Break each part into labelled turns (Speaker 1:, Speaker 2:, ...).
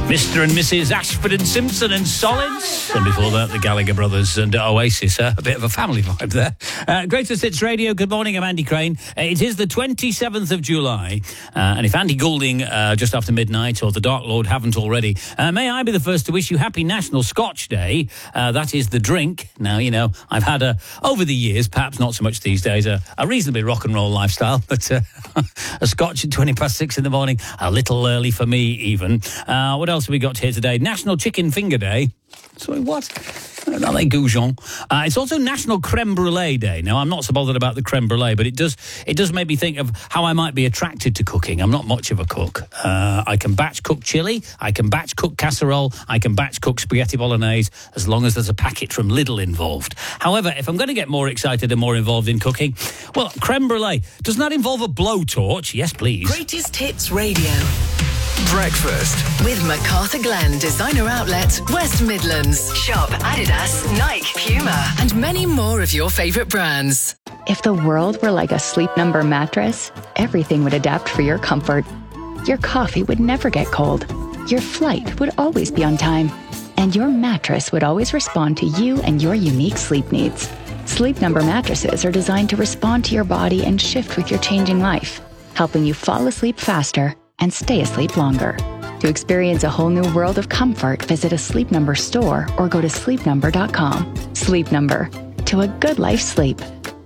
Speaker 1: Mr. and Mrs. Ashford and Simpson and Solids. And before that, the Gallagher Brothers and Oasis. A bit of a family vibe there. Greatest Hits Radio. Good morning, I'm Andy Crane. It is the 27th of July. And if Andy Goulding, just after midnight, or the Dark Lord haven't already, may I be the first to wish you happy National Scotch Day. That is the drink. Now, you know, I've had, over the years, perhaps not so much these days, a reasonably rock and roll lifestyle, but a Scotch at 6:20 in the morning, a little early for me even. What else have we got here today? National Chicken Finger Day. Sorry, what? Are they Goujon? It's also National Creme Brulee Day. Now, I'm not so bothered about the creme brulee, but it does make me think of how I might be attracted to cooking. I'm not much of a cook. I can batch cook chili, I can batch cook casserole, I can batch cook spaghetti bolognese, as long as there's a packet from Lidl involved. However, if I'm going to get more excited and more involved in cooking, well, creme brulee, doesn't that involve a blowtorch? Yes, please.
Speaker 2: Greatest Hits Radio.
Speaker 3: Breakfast
Speaker 2: With MacArthur Glen Designer Outlet, West Midlands. Shop Adidas, Nike, Puma, and many more of your favourite brands.
Speaker 4: If the world were like a Sleep Number mattress, everything would adapt for your comfort. Your coffee would never get cold. Your flight would always be on time. And your mattress would always respond to you and your unique sleep needs. Sleep Number mattresses are designed to respond to your body and shift with your changing life, helping you fall asleep faster and stay asleep longer. To experience a whole new world of comfort, visit a Sleep Number store or go to sleepnumber.com. Sleep Number. To a good life sleep.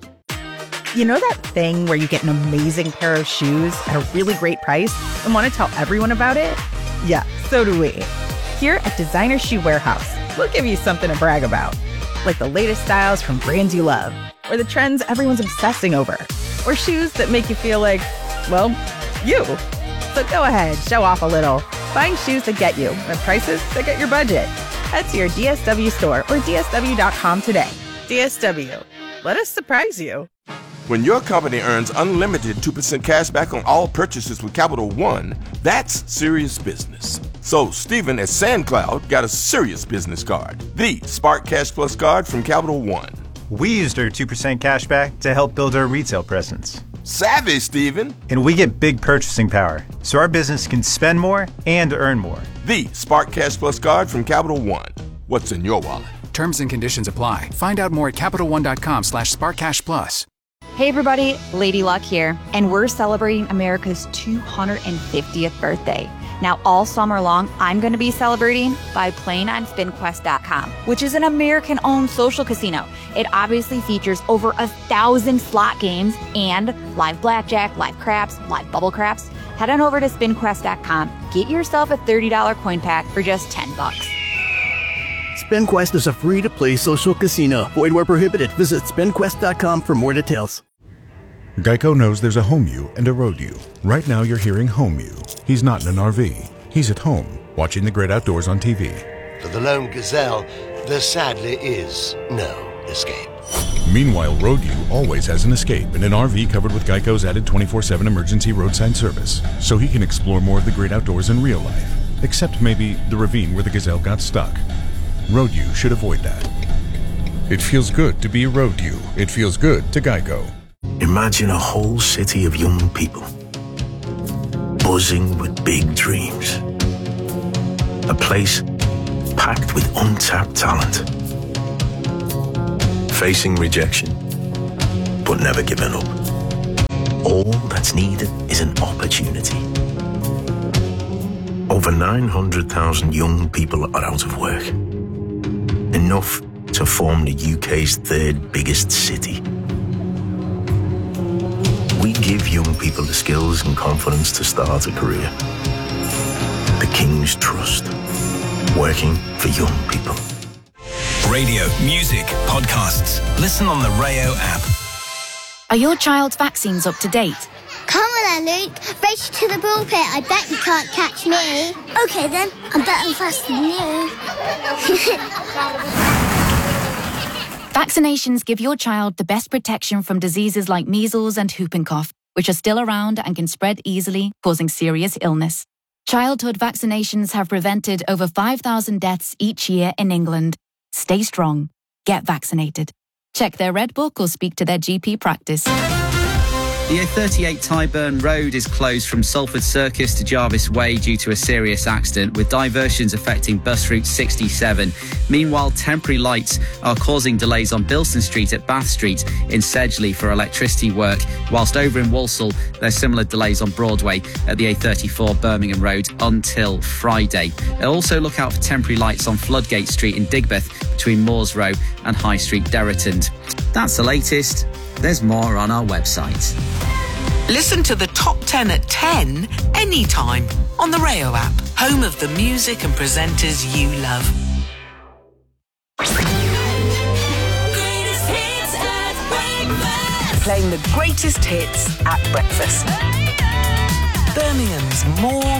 Speaker 5: You know that thing where you get an amazing pair of shoes at a really great price and want to tell everyone about it? Yeah, so do we. Here at Designer Shoe Warehouse, we'll give you something to brag about. Like the latest styles from brands you love, or the trends everyone's obsessing over, or shoes that make you feel like, well, you. So go ahead, show off a little. Find shoes that get you at prices that get your budget. Head to your DSW store or DSW.com today. DSW. Let us surprise you.
Speaker 3: When your company earns unlimited 2% cash back on all purchases with Capital One, that's serious business. So Stephen at SandCloud got a serious business card. The Spark Cash Plus card from Capital One.
Speaker 6: We used our 2% cash back to help build our retail presence.
Speaker 3: Savvy, Stephen.
Speaker 6: And we get big purchasing power, so our business can spend more and earn more.
Speaker 3: The Spark Cash Plus card from Capital One. What's in your wallet?
Speaker 7: Terms and conditions apply. Find out more at CapitalOne.com/SparkCashPlus.
Speaker 8: Hey everybody, Lady Luck here, and we're celebrating America's 250th birthday. Now all summer long, I'm going to be celebrating by playing on SpinQuest.com, which is an American-owned social casino. It obviously features over 1,000 slot games and live blackjack, live craps, live bubble craps. Head on over to SpinQuest.com, get yourself a $30 coin pack for just $10.
Speaker 9: SpinQuest is a free-to-play social casino. Void where prohibited. Visit SpinQuest.com for more details.
Speaker 10: Geico knows there's a home you and a road you. Right now you're hearing home you. He's not in an RV. He's at home, watching the great outdoors on TV.
Speaker 11: For the lone gazelle, there sadly is no escape.
Speaker 10: Meanwhile, road you always has an escape in an RV covered with Geico's added 24/7 emergency roadside service, so he can explore more of the great outdoors in real life. Except maybe the ravine where the gazelle got stuck. Road you should avoid that. It feels good to be a road you. It feels good to Geico.
Speaker 11: Imagine a whole city of young people, buzzing with big dreams. A place packed with untapped talent. Facing rejection, but never giving up. All that's needed is an opportunity. Over 900,000 young people are out of work. Enough to form the UK's third biggest city. We give young people the skills and confidence to start a career. The King's Trust. Working for young people.
Speaker 12: Radio, music, podcasts. Listen on the Rayo app.
Speaker 13: Are your child's vaccines up to date?
Speaker 14: Come on then, Luke. Race to the ball pit. I bet you can't catch me. Okay then, I'm better and faster than you.
Speaker 13: Vaccinations give your child the best protection from diseases like measles and whooping cough, which are still around and can spread easily, causing serious illness. Childhood vaccinations have prevented over 5,000 deaths each year in England. Stay strong. Get vaccinated. Check their Red Book or speak to their GP practice.
Speaker 15: The A38 Tyburn Road is closed from Salford Circus to Jarvis Way due to a serious accident, with diversions affecting bus route 67. Meanwhile, temporary lights are causing delays on Bilston Street at Bath Street in Sedgley for electricity work, whilst over in Walsall, there's similar delays on Broadway at the A34 Birmingham Road until Friday. Also look out for temporary lights on Floodgate Street in Digbeth between Moores Row and High Street, Derriton. That's the latest. There's more on our website.
Speaker 16: Listen to the top 10 at 10 anytime on the Rayo app, home of the music and presenters you love.
Speaker 2: Greatest hits at breakfast.
Speaker 16: Playing the greatest hits at breakfast. Birmingham's more